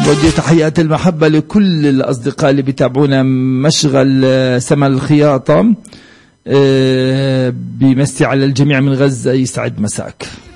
بوجه تحيات المحبة لكل الأصدقاء اللي بيتابعونا مشغل سما الخياطة. بمسي على الجميع من غزة، يسعد مساك.